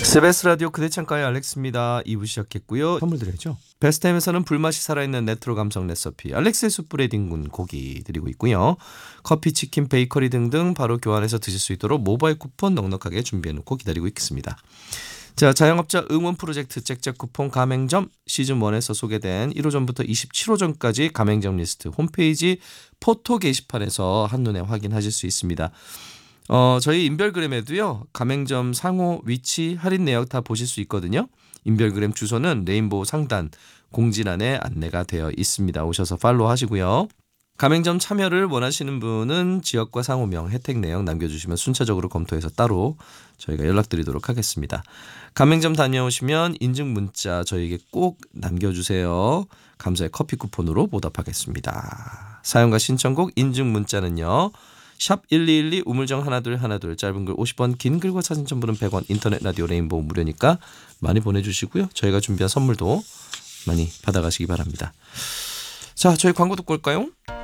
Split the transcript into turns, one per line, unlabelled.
CBS 라디오 그대 창가의 알렉스입니다. 2부 시작했고요. 선물 드려야죠. 베스트햄에서는 불맛이 살아있는 레트로 감성 레시피 알렉스의 숯불에 뒹군 고기 드리고 있고요. 커피, 치킨, 베이커리 등등 바로 교환해서 드실 수 있도록 모바일 쿠폰 넉넉하게 준비해놓고 기다리고 있겠습니다. 자, 자영업자 응원 프로젝트 잭잭 쿠폰 가맹점 시즌1에서 소개된 1호점부터 27호점까지 가맹점 리스트 홈페이지 포토 게시판에서 한눈에 확인하실 수 있습니다. 저희 인별그램에도요. 가맹점 상호, 위치, 할인 내역 다 보실 수 있거든요. 인별그램 주소는 레인보우 상단 공지란에 안내가 되어 있습니다. 오셔서 팔로우 하시고요. 가맹점 참여를 원하시는 분은 지역과 상호명, 혜택 내역 남겨주시면 순차적으로 검토해서 따로 저희가 연락드리도록 하겠습니다. 가맹점 다녀오시면 인증 문자 저희에게 꼭 남겨주세요. 감사의 커피 쿠폰으로 보답하겠습니다. 사연과 신청곡 인증 문자는요. 샵 1212 우물정 1212 짧은 글 50원 긴 글과 사진 첨부는 100원 인터넷 라디오 레인보우 무료니까 많이 보내주시고요. 저희가 준비한 선물도 많이 받아가시기 바랍니다. 자, 저희 광고 듣고 올까요?